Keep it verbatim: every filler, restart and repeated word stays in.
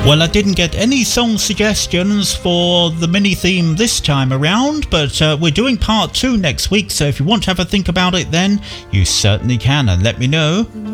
Well, I didn't get any song suggestions for the mini theme this time around, but uh, we're doing part two next week, so if you want to have a think about it then, you certainly can, and let me know.